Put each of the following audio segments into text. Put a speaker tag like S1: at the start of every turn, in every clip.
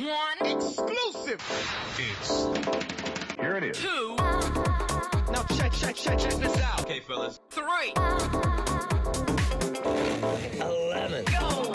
S1: 1. Exclusive.
S2: Here it is.
S1: 2. Now check this out. Okay, fellas. 3. 11. Go.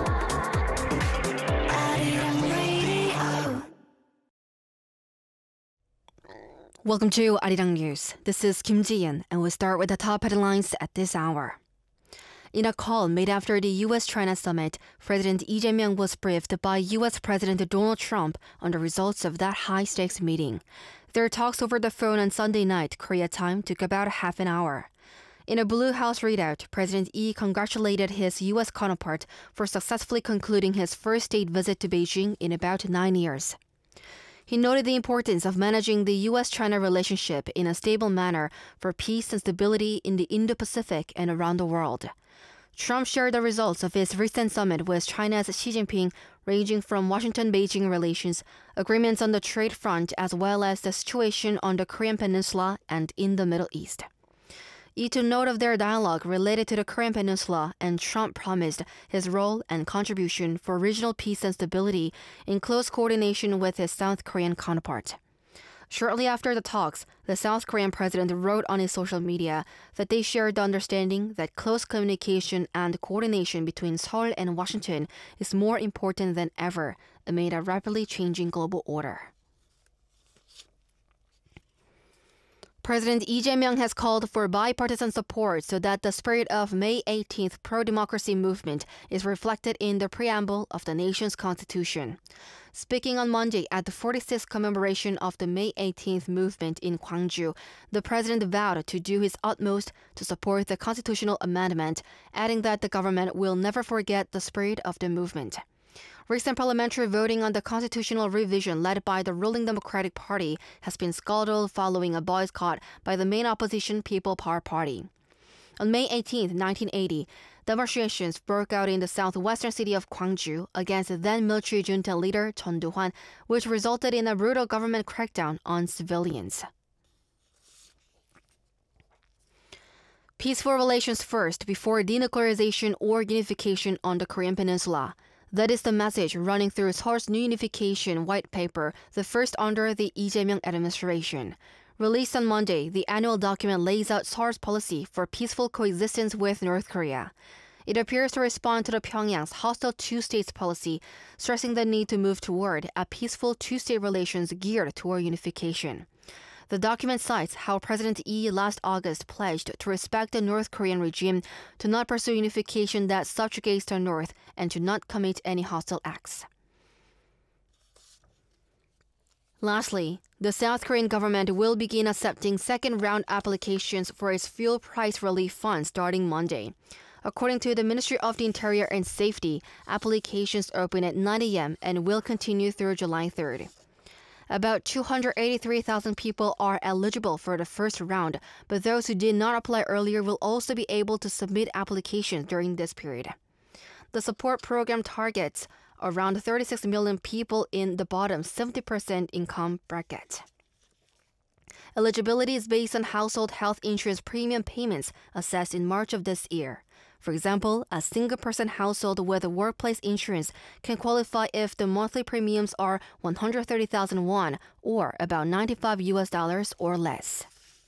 S3: Welcome to Arirang News. This is Kim Ji-yeon, and we'll start with the top headlines at this hour. In a call made after the U.S.-China summit, President Lee Jae-myung was briefed by U.S. President Donald Trump on the results of that high-stakes meeting. Their talks over the phone on Sunday night, Korea time, took about half an hour. In a Blue House readout, President Lee congratulated his U.S. counterpart for successfully concluding his first state visit to Beijing in about 9 years. He noted the importance of managing the U.S.-China relationship in a stable manner for peace and stability in the Indo-Pacific and around the world. Trump shared the results of his recent summit with China's Xi Jinping, ranging from Washington-Beijing relations, agreements on the trade front, as well as the situation on the Korean Peninsula and in the Middle East. Lee took note of their dialogue related to the Korean Peninsula, and Trump promised his role and contribution for regional peace and stability in close coordination with his South Korean counterpart. Shortly after the talks, the South Korean president wrote on his social media that they shared the understanding that close communication and coordination between Seoul and Washington is more important than ever amid a rapidly changing global order. President Lee Jae-myung has called for bipartisan support so that the spirit of May 18th pro-democracy movement is reflected in the preamble of the nation's constitution. Speaking on Monday at the 46th commemoration of the May 18th movement in Gwangju, the president vowed to do his utmost to support the constitutional amendment, adding that the government will never forget the spirit of the movement. Recent parliamentary voting on the constitutional revision led by the ruling Democratic Party has been scuttled following a boycott by the main opposition People Power Party. On May 18, 1980, demonstrations broke out in the southwestern city of Gwangju against then-military junta leader Chun Doo-hwan, which resulted in a brutal government crackdown on civilians. Peaceful relations first before denuclearization or unification on the Korean Peninsula. That is the message running through Seoul's new unification white paper, the first under the Lee Jae-myung administration. Released on Monday, the annual document lays out Seoul's policy for peaceful coexistence with North Korea. It appears to respond to the Pyongyang's hostile two-states policy, stressing the need to move toward a peaceful two-state relations geared toward unification. The document cites how President Lee last August pledged to respect the North Korean regime, to not pursue unification that subjugates the North, and to not commit any hostile acts. Lastly, the South Korean government will begin accepting second-round applications for its fuel price relief fund starting Monday. According to the Ministry of the Interior and Safety, applications open at 9 a.m. and will continue through July 3rd. About 283,000 people are eligible for the first round, but those who did not apply earlier will also be able to submit applications during this period. The support program targets around 36 million people in the bottom 70% income bracket. Eligibility is based on household health insurance premium payments assessed in March of this year. For example, a single-person household with workplace insurance can qualify if the monthly premiums are 130,000 won, or about $95 or less.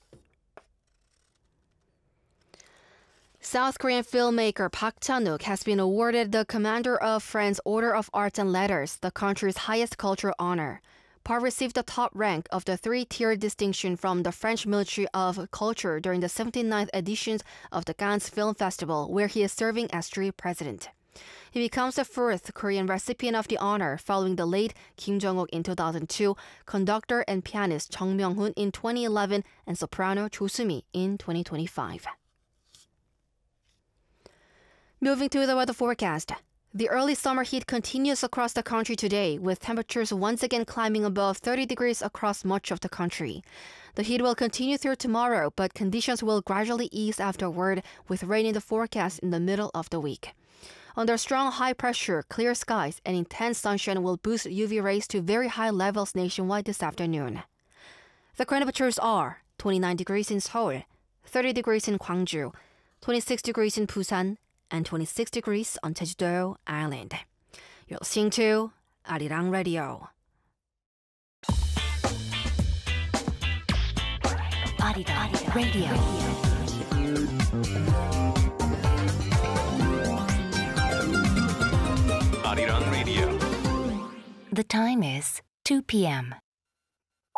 S3: South Korean filmmaker Park Chan-wook has been awarded the Commander of Friends Order of Arts and Letters, the country's highest cultural honor. Park received the top rank of the three-tier distinction from the French Ministry of Culture during the 79th edition of the Cannes Film Festival, where he is serving as jury president. He becomes the fourth Korean recipient of the honor, following the late Kim Jong-ok in 2002, conductor and pianist Chung Myung-hoon in 2011, and soprano Cho Soo-mi in 2025. Moving to the weather forecast. The early summer heat continues across the country today, with temperatures once again climbing above 30 degrees across much of the country. The heat will continue through tomorrow, but conditions will gradually ease afterward, with rain in the forecast in the middle of the week. Under strong high pressure, clear skies and intense sunshine will boost UV rays to very high levels nationwide this afternoon. The current temperatures are 29 degrees in Seoul, 30 degrees in Gwangju, 26 degrees in Busan, and 26 degrees on Jeju-do Island. You're listening to 아리랑 라디오. 아리랑 라디오.
S1: 아리랑 라디오.
S2: The time is 2 p.m.